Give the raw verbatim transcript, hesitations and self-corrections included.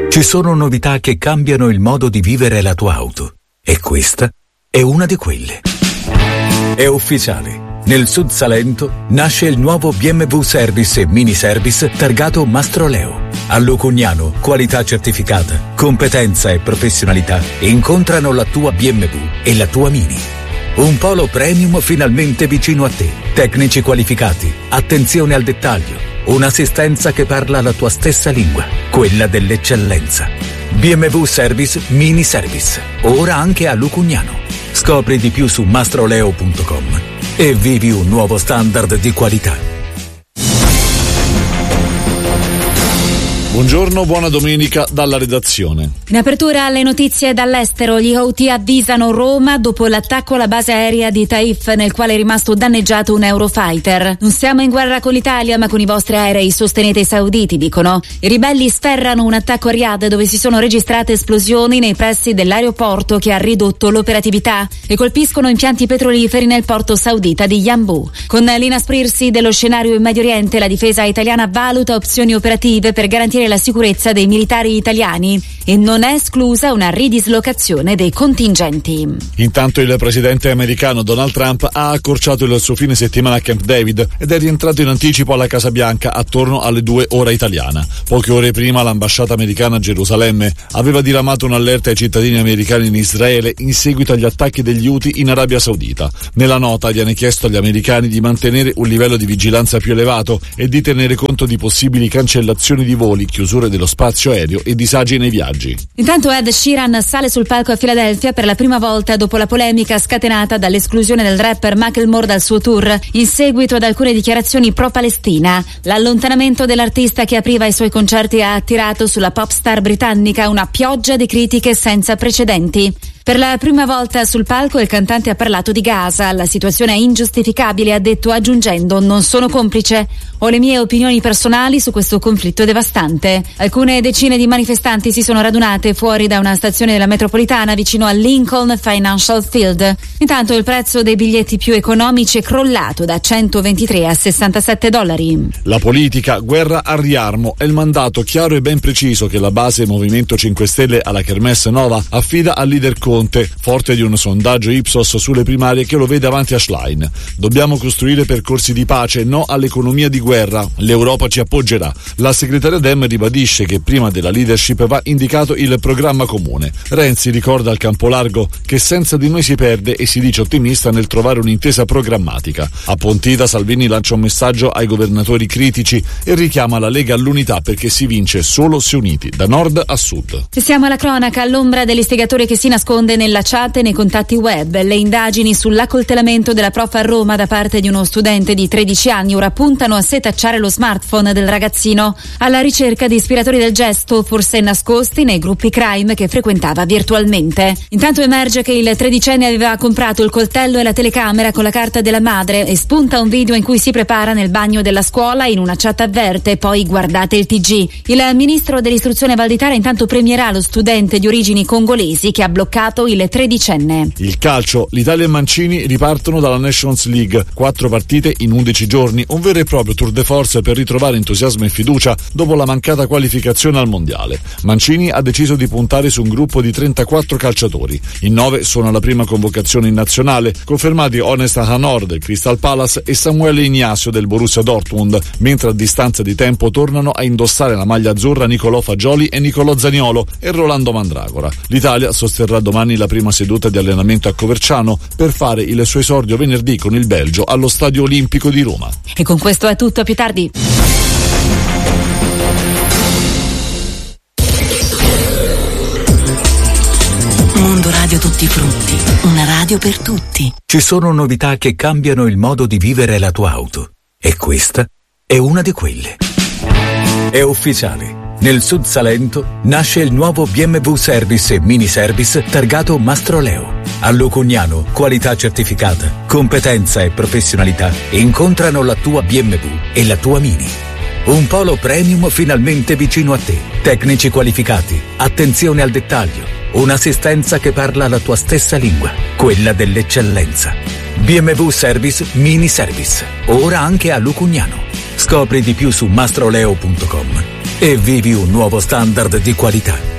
Ci sono novità che cambiano il modo di vivere la tua auto. E questa è una di quelle. È ufficiale. Nel Sud Salento nasce il nuovo B M W Service e Mini Service targato Mastroleo. A Lucugnano, qualità certificata, competenza e professionalità incontrano la tua B M W e la tua Mini. Un polo premium finalmente vicino a te. Tecnici qualificati, attenzione al dettaglio, un'assistenza che parla la tua stessa lingua, quella dell'eccellenza. B M W Service Mini Service, ora anche a Lucugnano. Scopri di più su mastroleo punto com e vivi un nuovo standard di qualità. Buongiorno, buona domenica dalla redazione. In apertura alle notizie dall'estero, gli Houthi avvisano Roma dopo l'attacco alla base aerea di Taif, nel quale è rimasto danneggiato un Eurofighter. Non siamo in guerra con l'Italia, ma con i vostri aerei, sostenete i sauditi, dicono. I ribelli sferrano un attacco a Riyadh, dove si sono registrate esplosioni nei pressi dell'aeroporto che ha ridotto l'operatività, e colpiscono impianti petroliferi nel porto saudita di Yanbu. Con l'inasprirsi dello scenario in Medio Oriente, la difesa italiana valuta opzioni operative per garantire la sicurezza dei militari italiani e non è esclusa una ridislocazione dei contingenti. Intanto il presidente americano Donald Trump ha accorciato il suo fine settimana a Camp David ed è rientrato in anticipo alla Casa Bianca attorno alle due ora italiana. Poche ore prima l'ambasciata americana a Gerusalemme aveva diramato un'allerta ai cittadini americani in Israele in seguito agli attacchi degli Houthi in Arabia Saudita. Nella nota viene chiesto agli americani di mantenere un livello di vigilanza più elevato e di tenere conto di possibili cancellazioni di voli, chiusure dello spazio aereo e disagi nei viaggi. Intanto Ed Sheeran sale sul palco a Filadelfia per la prima volta dopo la polemica scatenata dall'esclusione del rapper Macklemore dal suo tour in seguito ad alcune dichiarazioni pro-Palestina. L'allontanamento dell'artista che apriva i suoi concerti ha attirato sulla pop star britannica una pioggia di critiche senza precedenti. Per la prima volta sul palco il cantante ha parlato di Gaza. La situazione è ingiustificabile, ha detto, aggiungendo: non sono complice, ho le mie opinioni personali su questo conflitto devastante. Alcune decine di manifestanti si sono radunate fuori da una stazione della metropolitana vicino al Lincoln Financial Field. Intanto il prezzo dei biglietti più economici è crollato da centoventitré a sessantasette dollari. La politica, guerra al riarmo, è il mandato chiaro e ben preciso che la base Movimento cinque Stelle alla Kermesse Nova affida al leader Conte, forte di un sondaggio Ipsos sulle primarie che lo vede avanti a Schlein. Dobbiamo costruire percorsi di pace, no all'economia di guerra. L'Europa ci appoggerà. La segretaria Dem ribadisce che prima della leadership va indicato il programma comune. Renzi ricorda al campo largo che senza di noi si perde e si dice ottimista nel trovare un'intesa programmatica. A Pontida Salvini lancia un messaggio ai governatori critici e richiama la Lega all'unità perché si vince solo se uniti, da nord a sud. E siamo alla cronaca, all'ombra dell'istigatore che si nasconde nella chat e nei contatti web. Le indagini sull'accoltellamento della prof a Roma da parte di uno studente di tredici anni ora puntano a setacciare lo smartphone del ragazzino, alla ricerca di ispiratori del gesto, forse nascosti nei gruppi crime che frequentava virtualmente. Intanto emerge che il tredicenne aveva comprato il coltello e la telecamera con la carta della madre e spunta un video in cui si prepara nel bagno della scuola. In una chat avverte: poi guardate il T G. Il ministro dell'istruzione Valditara intanto premierà lo studente di origini congolesi che ha bloccato il tredicenne. Il calcio, l'Italia e Mancini ripartono dalla Nations League, quattro partite in undici giorni, un vero e proprio tour de force per ritrovare entusiasmo e fiducia dopo la mancata qualificazione al mondiale. Mancini ha deciso di puntare su un gruppo di trentaquattro calciatori. In nove sono alla prima convocazione in nazionale, confermati Honest Hanor del Crystal Palace e Samuele Ignacio del Borussia Dortmund, mentre a distanza di tempo tornano a indossare la maglia azzurra Nicolò Fagioli e Nicolò Zaniolo e Rolando Mandragora. L'Italia sosterrà domani la prima seduta di allenamento a Coverciano per fare il suo esordio venerdì con il Belgio allo Stadio Olimpico di Roma. E con questo è tutto, a più tardi. Mondo Radio Tutti i Frutti, una radio per tutti. Ci sono novità che cambiano il modo di vivere la tua auto e questa è una di quelle. È ufficiale. Nel Sud Salento nasce il nuovo B M W Service e Mini Service targato Mastroleo. A Lucugnano, qualità certificata, competenza e professionalità incontrano la tua B M W e la tua Mini. Un polo premium finalmente vicino a te. Tecnici qualificati, attenzione al dettaglio, un'assistenza che parla la tua stessa lingua, quella dell'eccellenza. B M W Service Mini Service, ora anche a Lucugnano. Scopri di più su mastroleo punto com e vivi un nuovo standard di qualità.